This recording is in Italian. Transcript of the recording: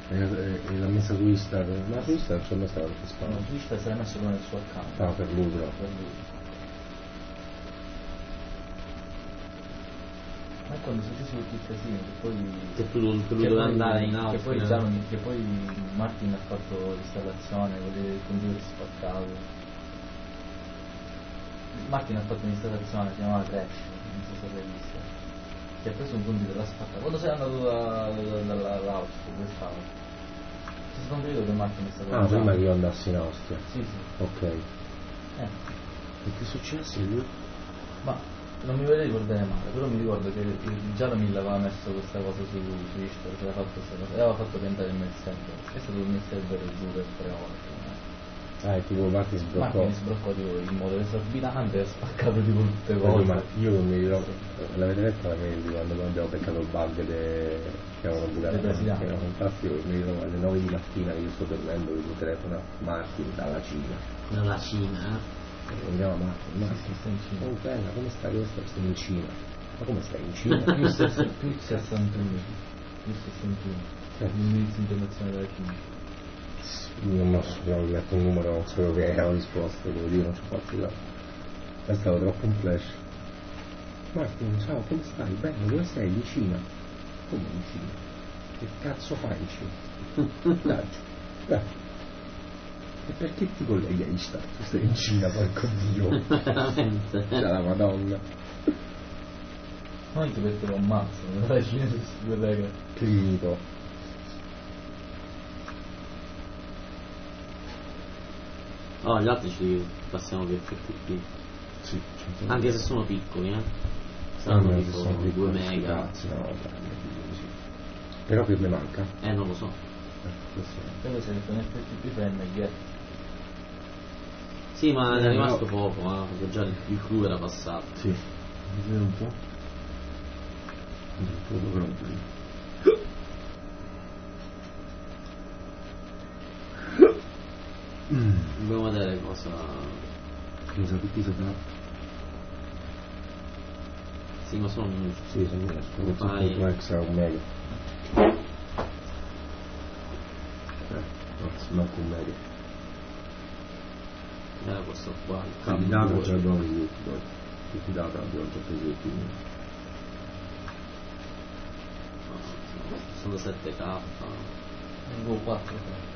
E l'ha messa su Instagram, ma su Instagram non c'è mai stato perché sparo. No, su Instagram se l'ha messo nel suo account. Ah, per lui però. Per lui. Ma quando è successo tutto il casino, che poi... Che tu dovevi andare in auto. Che poi Martin ha fatto l'installazione, il computer spaccato. Martin ha fatto un'installazione, si chiamava Crash, non so se l'hai vista. Che ha preso un computer e l'ha spaccato. Quando sei andato dall'Austria, dove stavo? C'è stato un periodo che Martin è stato... Ah, prima che io andassi in Austria. Sì, sì. Ok. E che è successo lì? Ma non mi vorrei ricordare male, però mi ricordo che già la Mille aveva messo questa cosa su Instagram, aveva fatto questa cosa, e aveva fatto piantare il mail server. È stato il mail server giù per 3 ore. Tipo Martin sbloccò. Martin sbloccò il modo esorbitante e ha spaccato tipo tutte le Cose. cose. Ma io non mi ricordo, l'avete letta la mail di quando abbiamo beccato il bug che avevano bucato, che era fantastico, mi ricordo alle 9 di mattina che io sto dormendo, che mi telefona Martin dalla Cina. Dalla Cina? E mi chiama Martin, stai in Cina. Oh bella, come stai? Io sto in Cina. Ma come stai in Cina? Più 61. L'indirizzo internazionale della Cina. Non ho letto un numero, non sapevo che era la risposta, devo dire, non ci ho fatto là. È stato troppo un flash. Martin, ciao, come stai? Bene, dove sei? In Cina? Come in Cina? Che cazzo fai in Cina? Dai, dai. E perché ti colleghi a Insta? Tu stai in Cina, porco Dio. Veramente. La Madonna. Ma anche perché lo ammazzano, la Cina si collega. Finito. Oh, gli altri ci passiamo per tutti. Sì, anche se sono piccoli, saranno tipo 2 mega. Cazzo, no, sì. Però che mi manca? Non lo so. Quello se ne FTP fa MG. Sì, ma è rimasto poco, perché già il clou era passato. Sì. Vediamo un po'. Un po' però. Dobbiamo vedere cosa tutti da. Sì, ma sono sì, sono extra un mega. Manco un mega. Era questo qua, il candidato già abbiamo preso tutti i dati abbiamo già preso tutti. Sono 7K. Un Go 4.